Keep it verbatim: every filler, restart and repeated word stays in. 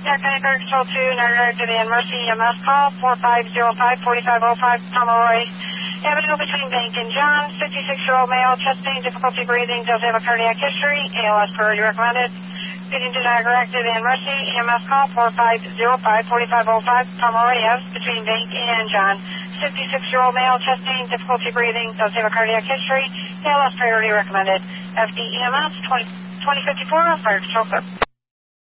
Contact Panic Control two, non-directed and Mercy E M S call, four five zero five, four five zero five, Pomeroy Avenue between Bank and John, fifty-six-year-old male, chest pain, difficulty breathing, does have a cardiac history, A L S priority recommended. Speaking to non-directed and Mercy E M S call, four five zero five, four five zero five, Pomeroy Avenue between Bank and John, fifty-six-year-old male, chest pain, difficulty breathing, does have a cardiac history, A L S priority recommended. F D E M S twenty fifty-four, fire control clear.